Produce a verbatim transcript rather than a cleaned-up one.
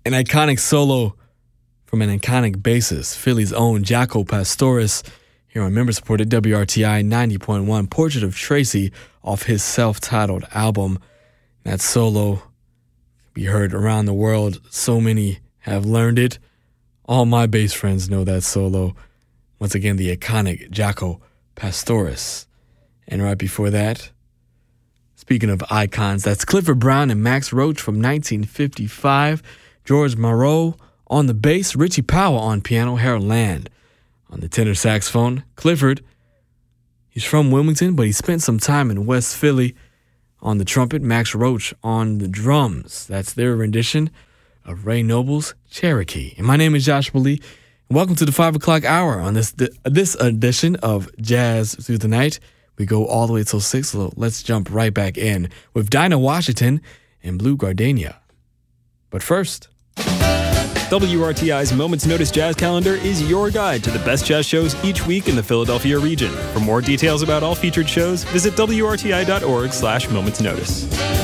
an iconic solo from an iconic bassist, Philly's own Jaco Pastorius, here on member-supported W R T I ninety point one, Portrait of Tracy, off his self-titled album. That solo be heard around the world. So many have learned it. All my bass friends know that solo. Once again, the iconic Jaco Pastorius. And right before that, speaking of icons, that's Clifford Brown and Max Roach from nineteen fifty-five. George Moreau on the bass, Richie Powell on piano, Harold Land on the tenor saxophone. Clifford, he's from Wilmington, but he spent some time in West Philly on the trumpet. Max Roach on the drums. That's their rendition of Ray Noble's Cherokee. And my name is Joshua Lee, and welcome to the five o'clock hour on this this edition of Jazz Through the Night. We go all the way till six, so let's jump right back in with Dinah Washington and Blue Gardenia. But first, W R T I's Moments Notice Jazz Calendar is your guide to the best jazz shows each week in the Philadelphia region. For more details about all featured shows, visit W R T I dot org slash Moments Notice.